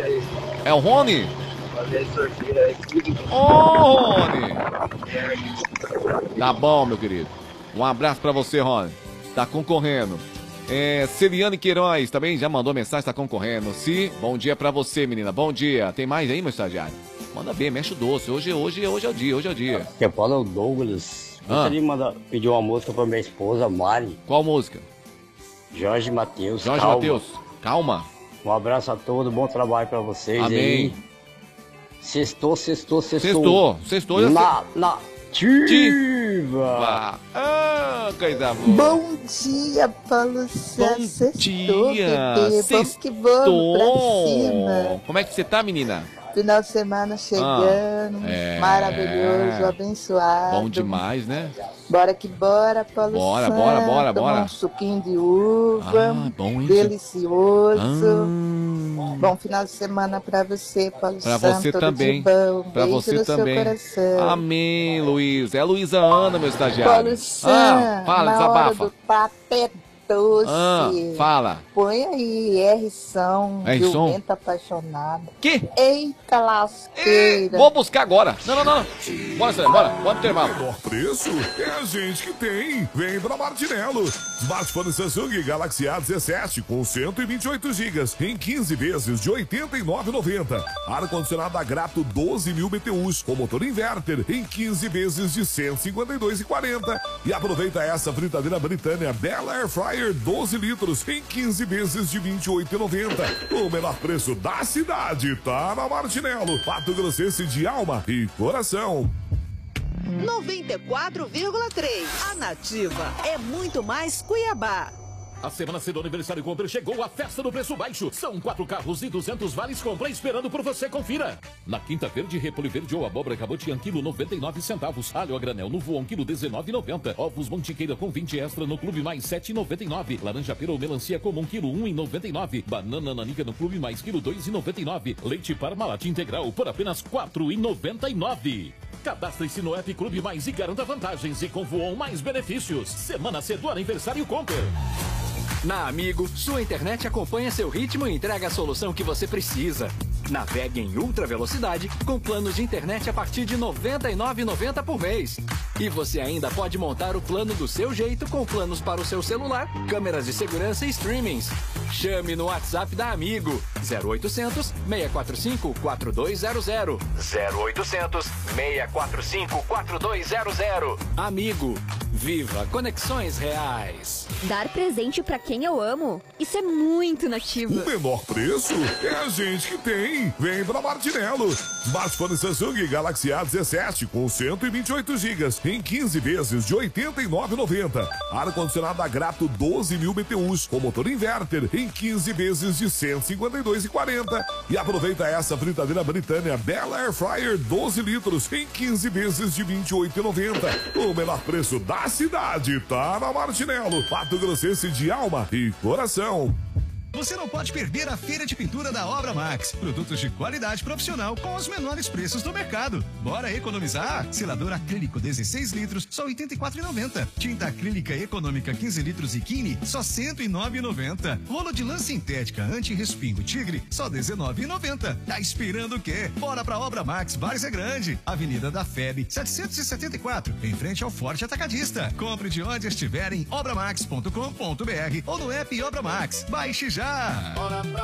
É o Rony? Ô, Rony! Tá bom, meu querido. Um abraço pra você, Rony. Tá concorrendo. Celiane Queiroz também já mandou mensagem, tá concorrendo. Bom dia pra você, menina. Bom dia. Tem mais aí, meu estagiário? Manda ver, mexe o doce. Hoje é o dia. Que fala é o Douglas. Gostaria de pedir uma música pra minha esposa, Mari. Qual música? Jorge Matheus. Jorge Matheus, calma. Um abraço a todos, bom trabalho pra vocês. Amém. Aí. Sextou. Sextou. Na Ativa. Coisa boa. Bom dia, Paulo Santos. Bom dia. Vamos que vamos pra cima. Como é que você tá, menina? Final de semana chegando, maravilhoso, abençoado. Bom demais, né? Bora que bora, Paulo Santos. Bora. Tomar um suquinho de uva, bom, hein? Delicioso. Bom final de semana pra você, Paulo Santos. Pra você também. Pra você também. Seu coração. Amém, Luiz. É a Luísa Ana, meu estagiário. Paulo Santos, fala, na desabafa. hora do papo doce. Fala. Põe aí, R-som, Jumenta Apaixonada. Que? Eita lasqueira. Vou buscar agora. Não. Bora pro intervalo. O menor preço é a gente que tem. Vem pra Martinello. Smartphone Samsung Galaxy A17 com 128 GB em 15 vezes de R$ 89,90. Ar-condicionado Agrato 12.000 BTUs com motor inverter em 15 vezes de R$ 152,40. E aproveita essa fritadeira Britânia Bella Air Fryer 12 litros em 15 vezes de R$ 28,90. O menor preço da cidade tá na Martinello. Pato Grossense de alma e coração. 94,3. A Nativa é muito mais Cuiabá. A semana C do Aniversário Compre chegou a festa do preço baixo. São 4 carros e 200 vales compra esperando por você, confira. Na Quinta Verde, repolho verde ou abóbora cabotiã, quilo 99 centavos. Alho a granel no voão, quilo 19,90. Ovos Mantiqueira com 20 extra no Clube Mais, 7,99. Laranja pera ou melancia comum, quilo 1,99. Banana nanica no Clube Mais, quilo 2,99. Leite Parmalat integral por apenas 4,99. Cadastre-se no app Clube Mais e garanta vantagens e com voão mais benefícios. Semana C do Aniversário Compre. Na Amigo, sua internet acompanha seu ritmo e entrega a solução que você precisa. Navegue em ultra velocidade com planos de internet a partir de R$ 99,90 por mês. E você ainda pode montar o plano do seu jeito com planos para o seu celular, câmeras de segurança e streamings. Chame no WhatsApp da Amigo 0800 645 4200. 0800 645 4200. Amigo, viva conexões reais. Dar presente pra quem eu amo, isso é muito Nativa. O menor preço é a gente que tem. Vem pra Martinello. Smartphone Samsung Galaxy A17 com 128 GB em 15 vezes de R$ 89,90. Ar-condicionado Agrato 12.000 BTUs com motor inverter em 15 vezes de R$ 152,40. E aproveita essa fritadeira Britânia Bella Air Fryer 12 litros em 15 vezes de R$ 28,90. O menor preço da cidade tá na Martinello. Pato Grossense de alma e coração. Você não pode perder a Feira de Pintura da Obra Max. Produtos de qualidade profissional com os menores preços do mercado. Bora economizar? Selador acrílico 16 litros, só R$ 84,90. Tinta acrílica econômica 15 litros e Kine, só R$ 109,90. Rolo de lã sintética anti-respingo Tigre, só R$ 19,90. Tá esperando o quê? Bora pra Obra Max, Várzea Grande. Avenida da FEB, 774, em frente ao Forte Atacadista. Compre de onde estiver em obramax.com.br ou no app Obra Max. Baixe já!